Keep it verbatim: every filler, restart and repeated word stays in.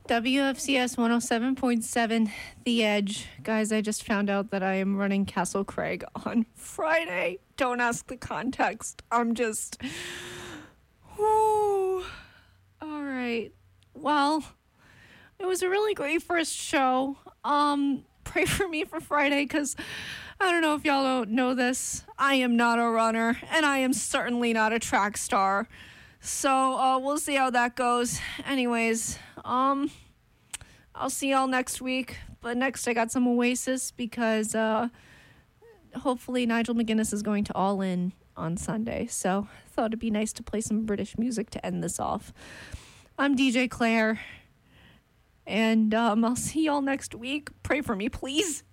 W F C S one oh seven point seven, The Edge. Guys, I just found out that I am running Castle Craig on Friday. Don't ask the context. I'm just... Whew. All right. Well, it was a really great first show. Um, pray for me for Friday, because I don't know if y'all don't know this. I am not a runner, and I am certainly not a track star. So uh, we'll see how that goes. Anyways, um, I'll see y'all next week. But next I got some Oasis because uh, hopefully Nigel McGuinness is going to All In on Sunday. So I thought it'd be nice to play some British music to end this off. I'm D J Claire, and um, I'll see y'all next week. Pray for me, please.